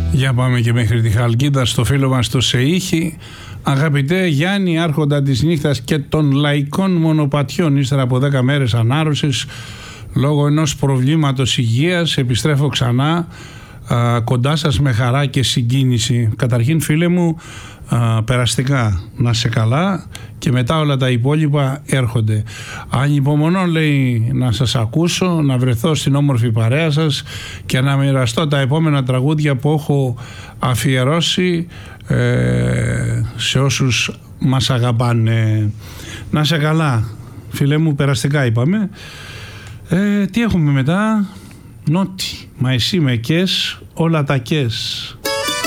Για πάμε και μέχρι τη Χαλκίδα στο φίλο μας το Σεΐχη. Αγαπητέ Γιάννη, άρχοντα της νύχτας και των λαϊκών μονοπατιών, ύστερα από 10 μέρες ανάρρωσης λόγω ενός προβλήματος υγείας, επιστρέφω ξανά κοντά σας με χαρά και συγκίνηση. Καταρχήν, φίλε μου, περαστικά, να σε καλά, και μετά όλα τα υπόλοιπα έρχονται. Ανυπομονώ, λέει, να σας ακούσω, να βρεθώ στην όμορφη παρέα σας και να μοιραστώ τα επόμενα τραγούδια που έχω αφιερώσει σε όσους μας αγαπάνε. Να σε καλά, φίλε μου, περαστικά είπαμε. Τι έχουμε μετά? Νότι, μα εσύ με κες, όλα τα κες.